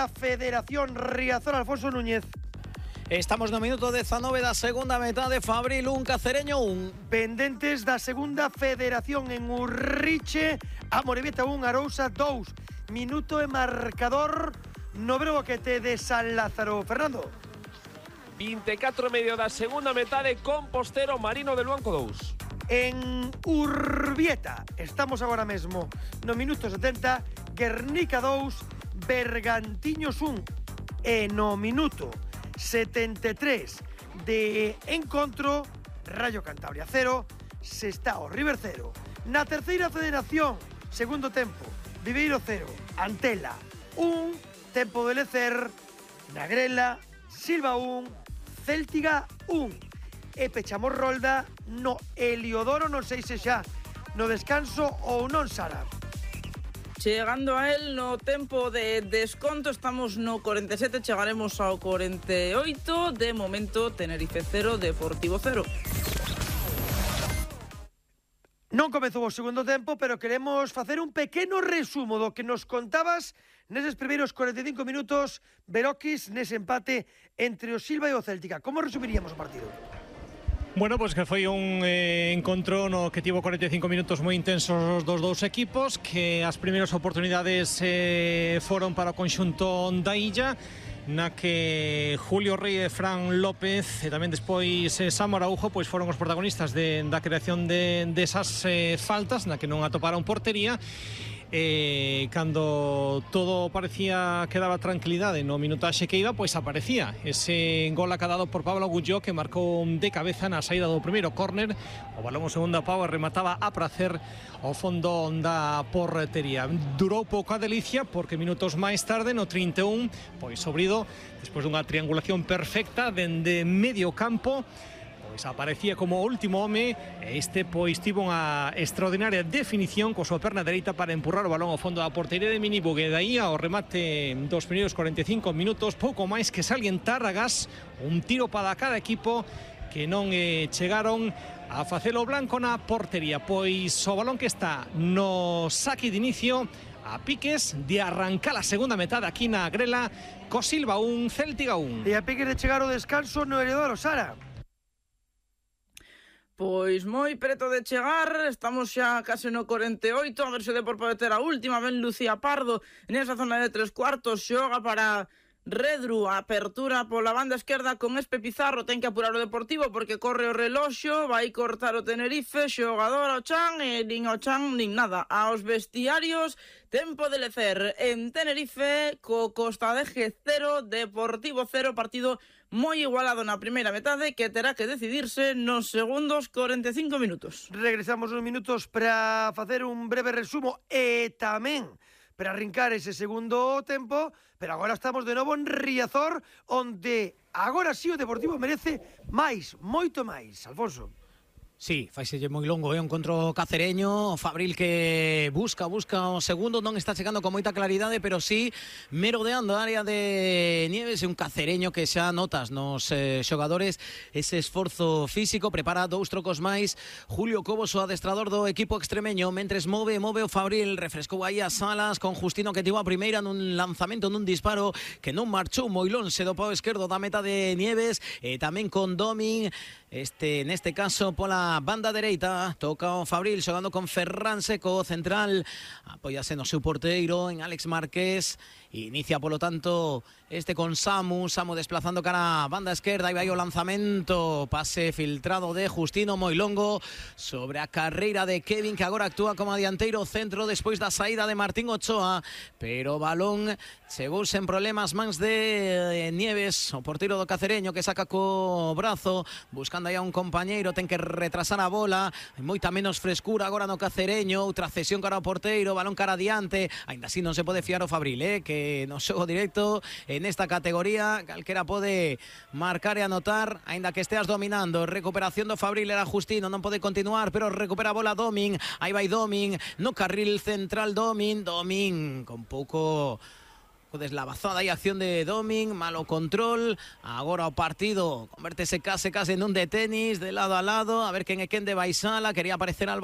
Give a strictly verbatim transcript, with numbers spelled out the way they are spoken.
Federación Riazor, Alfonso Núñez. Estamos no minuto dezanove da segunda metade. Fabril un, Cacereño un. Pendentes da segunda Federación en Urriche, Amorebieta un, Arousa dous. Minuto e marcador no Broquete de San Lázaro. Fernando. vinte e catro e medio da segunda metade, Compostero, Marino del Luanco dous. En Urbieta estamos agora mesmo no minuto setenta, Guernica dous, Bergantiños un. E no minuto setenta e tres de encontro, Rayo Cantabria cero, Sestao River cero. Na terceira Federación, segundo tempo, Viveiro cero, Antela un, tempo de lecer, na Grela, Silva un, Céltiga un. E pechamos rolda no Heliodoro, non sei se xa no descanso ou non, Sara. Chegando a él no tempo de desconto, estamos no cuarenta e sete, chegaremos ao cuarenta e oito. De momento, Tenerife cero, Deportivo cero. Non comezou o segundo tempo, pero queremos facer un pequeno resumo do que nos contabas neses primeiros cuarenta e cinco minutos, Beroquis, nese empate entre o Silva e o Céltica. Como resumiríamos o partido? Bueno, pues que foi un eh, encontro no que tivo cuarenta e cinco minutos moi intensos dos dous equipos, que as primeiras oportunidades eh, foron para o conxunto da Illa, na que Julio Rey e Fran López e tamén despois eh, Samu Araujo pois foron os protagonistas de, da creación de, desas de eh, faltas, na que non atoparon portería. E cando todo parecía que daba tranquilidade no minutaxe que iba, pois aparecía ese gol acadado por Pablo Agulló, que marcou de cabeza na saída do primeiro córner. O balón o segundo pau e remataba a prazer ao fondo da portería. Durou pouco a delicia, porque minutos máis tarde, no trinta e un, pois Obrido, despois dunha triangulación perfecta dende medio campo, pois aparecía como o último home, e este pois tivo unha extraordinaria definición coa súa perna dereita para empurrar o balón ao fondo da portería de Minibu, que daí ao remate dos primeiros cuarenta e cinco minutos, pouco máis que salientar a gas un tiro para cada equipo que non eh, chegaron a facelo blanco na portería. Pois o balón que está no saque de inicio, a piques de arrancar a segunda metade aquí na Grela, co Silva un, Céltiga un. E a piques de chegar o descanso no Heredoro, Sara. Pois moi preto de chegar, estamos xa case no cuarenta e oito, a ver se o Depor pode ter a última. Ben Lucía Pardo nesa zona de tres cuartos, xoga para Redru, a apertura pola banda esquerda con Espe Pizarro. Ten que apurar o Deportivo porque corre o reloxo, vai cortar o Tenerife, xogador ao chan e nin ao chan nin nada. Aos vestiarios, tempo de lecer en Tenerife, co Costa de G cero, Deportivo cero, partido moi igualado na primeira metade que terá que decidirse nos segundos cuarenta e cinco minutos. Regresamos uns minutos para facer un breve resumo e tamén para arrincar ese segundo tempo, pero agora estamos de novo en Riazor, onde agora sí o Deportivo merece máis, moito máis. Alfonso. Sí, faiselle moi longo, é un encontro cacereño. Fabril que busca, busca o segundo, non está chegando con moita claridade, pero sí merodeando a área de Nieves. É un cacereño que xa notas nos eh, xogadores ese esforzo físico, prepara dous trocos máis Julio Cobos, o adestrador do equipo extremeño, mentres move, move o Fabril, refrescou aí as Salas con Justino, que tivo a primeira nun lanzamento, nun disparo que non marchou moi lonxe do pau esquerdo da meta de Nieves, e tamén con Domin, este neste caso pola banda dereita, toca o Fabril xogando con Ferran Seco, central, apóiase no seu porteiro, en Alex Márquez, inicia polo tanto este con Samu, Samu desplazando cara a banda esquerda, e vai o lanzamento, pase filtrado de Justino moi longo sobre a carreira de Kevin, que agora actúa como dianteiro centro despois da saída de Martín Ochoa, pero balón chegou sen problemas mans de Nieves, o porteiro do cacereño, que saca co brazo buscando aí a un compañeiro, ten que retrasar a bola, hai moita menos frescura agora no cacereño, outra cesión cara ao porteiro, balón cara adiante, aínda así non se pode fiar o Fabril, eh, que no xogo directo en esta categoría calquera pode marcar e anotar, aínda que esteas dominando. Recuperación do Fabril, era Justino, non pode continuar, pero recupera a bola Domin, aí vai Domin, no carril central Domin, Domin con pouco deslavazada e acción de Domin, malo control, agora o partido convértese case case nun de tenis, de lado a lado, a ver quen é quen de Baisala, quería aparecer Alba